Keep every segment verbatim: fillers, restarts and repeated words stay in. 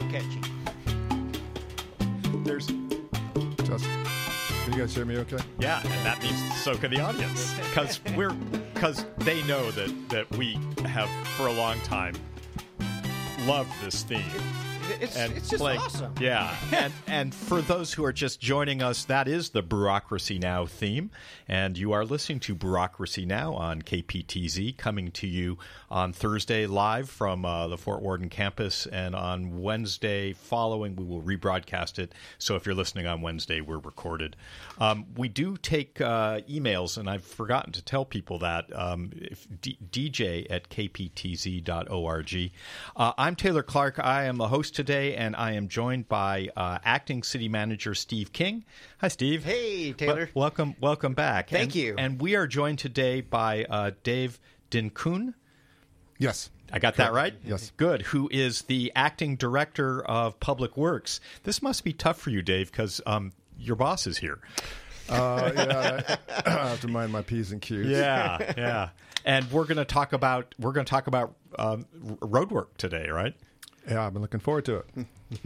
catchy. There's Just, can you guys hear me okay? yeah, and that means so can the audience because we're because they know that that we have for a long time loved this theme. It's, And it's just like, awesome. Yeah. and and for those who are just joining us, that is the Bureaucracy Now theme. And you are listening to Bureaucracy Now on K P T Z, coming to you on Thursday live from uh, the Fort Worden campus. And on Wednesday following, we will rebroadcast it. So if you're listening on Wednesday, we're recorded. Um, we do take uh, emails, and I've forgotten to tell people that. Um, if D- DJ at k p t z dot org. Uh, I'm Taylor Clark. I am the host today, and I am joined by uh, Acting City Manager Steve King. Hi, Steve. Hey, Taylor. Wel- welcome, welcome back. Thank And- you. And we are joined today by uh, Dave Dinkoon. Yes. I got that right? Yes. Good. Who is the Acting Director of Public Works. This must be tough for you, Dave, because um, your boss is here. Uh, yeah, I, I have to mind my P's and Q's. Yeah, yeah. And we're going to talk about we're going to talk about um, r- road work today, right? Yeah, I've been looking forward to it.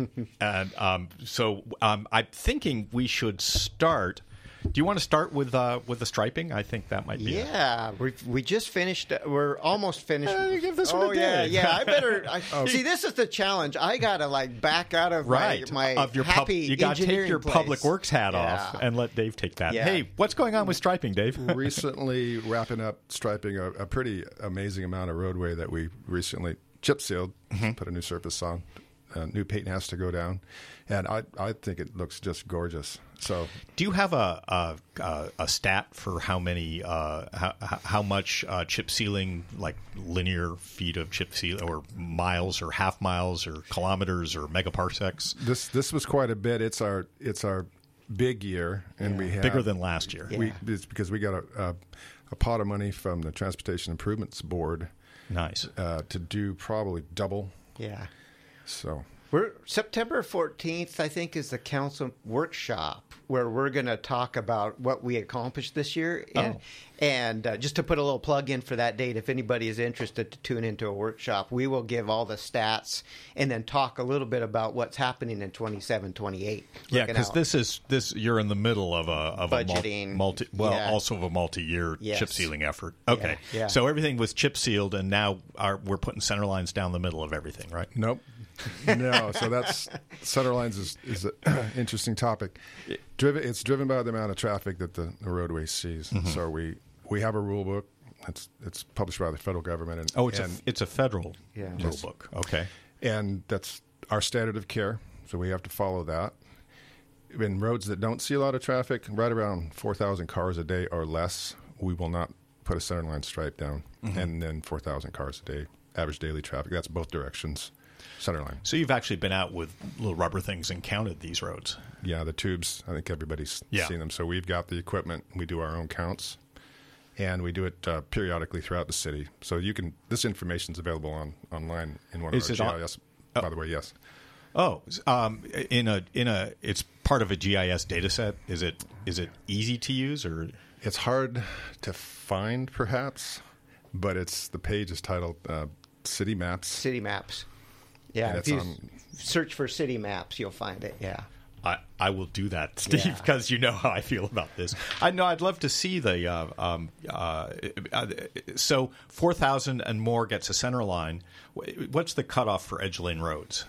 And um, so um, I'm thinking we should start. Do you want to start with uh, with the striping? I think that might be. a- Yeah, we we just finished. We're almost finished. Uh, you give this one oh a yeah, day. yeah. I better I, see. This is the challenge. I gotta like back out of Right. my, my of your pub- happy you got to take engineering your place. public works hat off Yeah. and let Dave take that. Yeah. Hey, what's going on with striping, Dave? Recently wrapping up striping a, a pretty amazing amount of roadway that we recently chip sealed, put a new surface on. Uh, new paint has to go down, and I I think it looks just gorgeous. So Do you have a a, a, a stat for how many uh, how, how much uh, chip sealing, like linear feet of chip seal, or miles, or half miles, or kilometers, or megaparsecs? this this was quite a bit. It's our it's our big year, and we have Bigger than last year. Yeah. we it's because we got a, a a pot of money from the Transportation Improvements Board Nice. uh, to do probably double. Yeah. So We're September fourteenth, I think, is the council workshop where we're going to talk about what we accomplished this year. And, Oh. and uh, just to put a little plug in for that date, if anybody is interested to tune into a workshop, we will give all the stats and then talk a little bit about what's happening in twenty-seven, twenty-eight. Yeah, Looking because out. this is this you're in the middle of a of Budgeting. a multi, multi well Yeah. also of a multi-year Yes. chip sealing effort. Okay, Yeah, yeah. so everything was chip sealed, and now our, we're putting center lines down the middle of everything, right? nope, no. So that's center lines is is an interesting topic. Driven, it's driven by the amount of traffic that the, the roadway sees. So we we have a rule book. It's it's published by the federal government. And, Oh, it's and, a it's a federal Yeah. rule Yes. book. Okay, and that's our standard of care. So we have to follow that. In roads that don't see a lot of traffic, right around four thousand cars a day or less, we will not put a center line stripe down. And then four thousand cars a day, average daily traffic. That's both directions, center line. so you've actually been out with little rubber things and counted these roads. Yeah, the tubes, I think everybody's Yeah. seen them. So we've got the equipment. We do our own counts. And we do it uh, periodically throughout the city. So you can, this information is available on online in one Is of it our on- G I S. By the way, yes. Oh, um, in a in a it's part of a G I S data set. Is it is it easy to use or? It's hard to find, perhaps, but it's the page is titled uh, "City Maps." City maps. Yeah, And if it's you on- search for city maps, you'll find it. Yeah. I, I will do that, Steve, Yeah. because you know how I feel about this. I know I'd love to see the uh, um, uh, uh, so four thousand and more gets a center line. What's the cutoff for edge lane roads?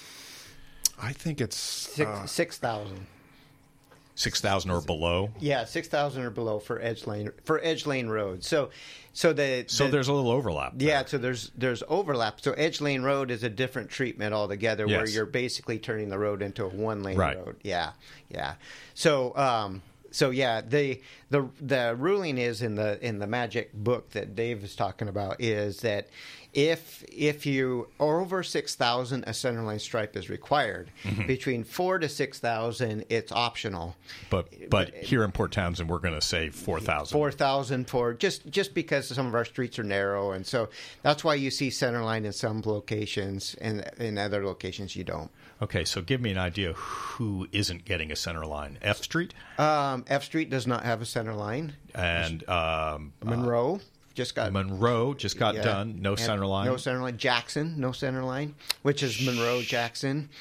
I think it's Six uh, six thousand. Six thousand or below. Yeah, six thousand or below for edge lane for edge lane roads. So, so the So the- there's a little overlap. there. yeah. So there's there's overlap. So edge lane road is a different treatment altogether, where Yes. you're basically turning the road into a one lane Right. road. Yeah, yeah. So um, so yeah, the the the ruling is in the in the magic book that Dave is talking about is that if if you are over six thousand, a centerline stripe is required. Mm-hmm. Between four to six thousand, it's optional. But but here in Port Townsend, we're going to say four thousand. Four thousand for just just because some of our streets are narrow, and so that's why you see centerline in some locations, and in other locations you don't. Okay, so give me an idea who isn't getting a center line. F Street Um, F Street does not have a center line. and um, Monroe just got Monroe just got yeah, done. No and center line. No center line. Jackson, no center line, which is Monroe Jackson.